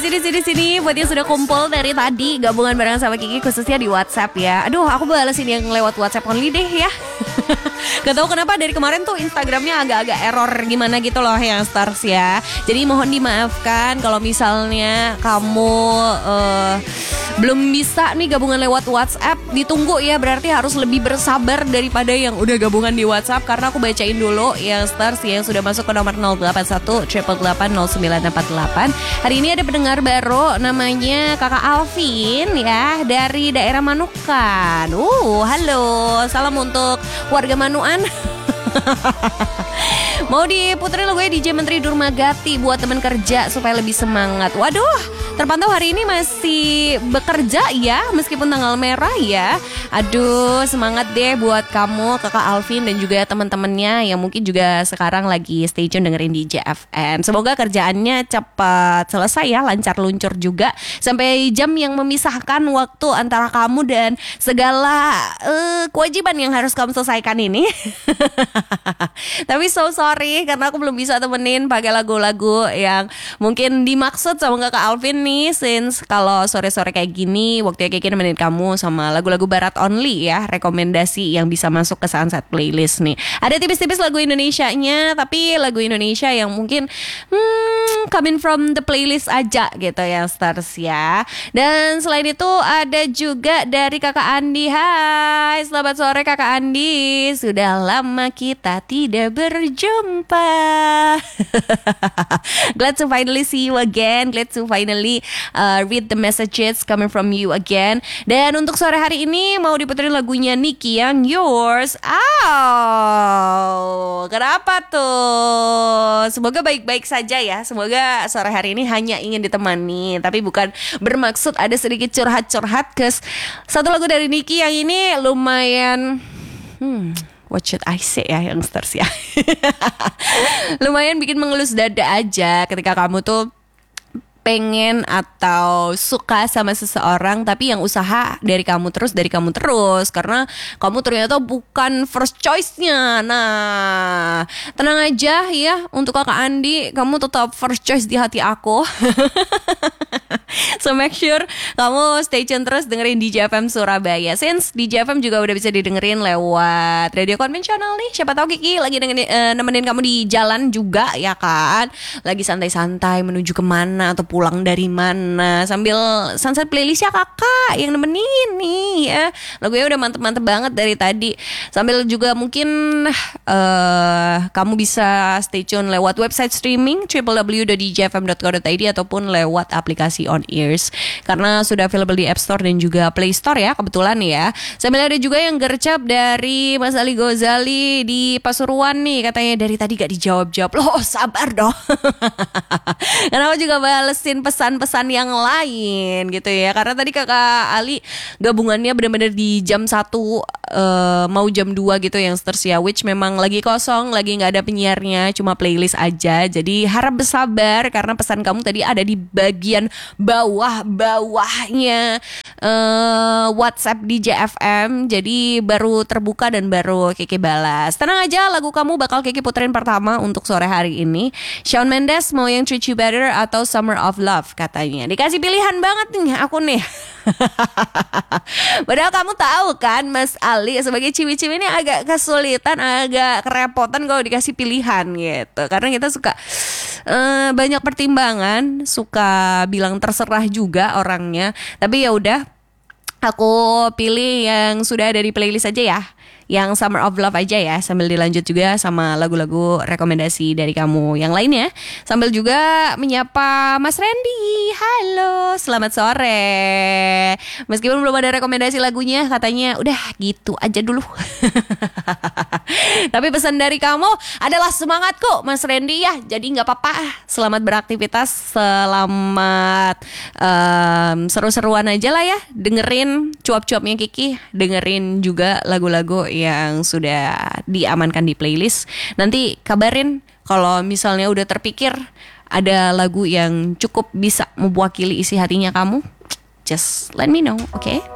sini buat yang sudah kumpul dari tadi gabungan bareng sama Kiki khususnya di WhatsApp ya. Aduh, aku balesin yang lewat WhatsApp only deh ya. Gak tahu kenapa dari kemarin tuh Instagramnya agak-agak error gimana gitu loh yang stars ya. Jadi mohon dimaafkan kalau misalnya kamu belum bisa nih gabungan lewat WhatsApp. Ditunggu ya, berarti harus lebih bersabar daripada yang udah gabungan di WhatsApp. Karena aku bacain dulu yang stars yang sudah masuk ke nomor 081 888 0948. Hari ini ada pendengar baru namanya Kakak Alvin ya, dari daerah Manukan. Halo, salam untuk warga Manuan. Mau diputerin lagu DJ Menteri Durmagati buat teman kerja supaya lebih semangat. Waduh, terpantau hari ini masih bekerja ya, meskipun tanggal merah ya. Aduh, semangat deh buat kamu Kakak Alvin dan juga teman-temannya yang mungkin juga sekarang lagi stay tune dengerin DJ FM. Semoga kerjaannya cepat selesai ya, lancar luncur juga sampai jam yang memisahkan waktu antara kamu dan segala kewajiban yang harus kamu selesaikan ini. Tapi so sorry karena aku belum bisa temenin pakai lagu-lagu yang mungkin dimaksud sama Kakak Alvin nih. Since kalau sore-sore kayak gini waktunya kayak gini nemenin kamu sama lagu-lagu barat only ya, rekomendasi yang bisa masuk ke Sunset Playlist nih. Ada tipis-tipis lagu Indonesianya, tapi lagu Indonesia yang mungkin coming from the playlist aja gitu ya stars ya. Dan selain itu ada juga dari Kakak Andi. Hai, selamat sore Kakak Andi. Sudah lama kita tidak berjumpa. Glad to finally see you again. Glad to finally read the messages coming from you again. Dan untuk sore hari ini mau diputerin lagunya Nicky yang Yours. Kenapa tuh? Semoga baik-baik saja ya. Semoga sore hari ini hanya ingin ditemani, tapi bukan bermaksud ada sedikit curhat-curhat. Satu lagu dari Nicky yang ini lumayan what should I say ya youngsters ya. Lumayan bikin mengelus dada aja ketika kamu tuh pengen atau suka sama seseorang tapi yang usaha dari kamu terus karena kamu ternyata bukan first choice-nya. Nah, tenang aja ya untuk Kakak Andi, kamu tetap first choice di hati aku. So make sure kamu stay tune terus dengerin DJ FM Surabaya. Since DJ FM juga udah bisa didengerin lewat radio konvensional nih. Siapa tahu Kiki lagi nemenin kamu di jalan juga ya kan. Lagi santai-santai menuju kemana atau pulang dari mana sambil Sunset Playlist ya kakak yang nemenin nih ya. Lagunya udah mantep-mantep banget dari tadi. Sambil juga mungkin kamu bisa stay tune lewat website streaming www.djfm.co.id ataupun lewat aplikasi On Ears karena sudah available di App Store dan juga Play Store ya kebetulan ya. Sambil ada juga yang gercep dari Mas Ali Gozali di Pasuruan nih, katanya dari tadi gak dijawab-jawab. Loh sabar dong. Karena aku juga balesin pesan-pesan yang lain gitu ya. Karena tadi Kakak Ali gabungannya benar-benar di jam 1 mau jam 2 gitu yang tersia, which memang lagi kosong, lagi gak ada penyiarnya, cuma playlist aja. Jadi harap bersabar karena pesan kamu tadi ada di bagian bawahnya WhatsApp DJ FM. Jadi baru terbuka dan baru Kiki balas. Tenang aja, lagu kamu bakal Kiki puterin pertama untuk sore hari ini. Shawn Mendes mau yang Treat You Better atau Summer of Love katanya. Dikasih pilihan banget nih aku nih. Padahal kamu tahu kan Mas Ali sebagai ciwi-ciwi ini agak kesulitan, agak kerepotan kalau dikasih pilihan gitu. Karena kita suka banyak pertimbangan, suka bilang terserah juga orangnya. Tapi ya udah, aku pilih yang sudah ada di playlist aja ya, yang Summer of Love aja ya. Sambil dilanjut juga sama lagu-lagu rekomendasi dari kamu yang lainnya. Sambil juga menyapa Mas Randy. Halo, selamat sore. Meskipun belum ada rekomendasi lagunya, katanya udah gitu aja dulu. Tapi pesan dari kamu adalah semangat kok Mas Randy ya. Jadi gak apa-apa, selamat beraktivitas, selamat seru-seruan aja lah ya. Dengerin cuap-cuapnya Kiki, dengerin juga lagu-lagu yang sudah diamankan di playlist. Nanti kabarin kalau misalnya udah terpikir ada lagu yang cukup bisa mewakili isi hatinya kamu. Just let me know, okay?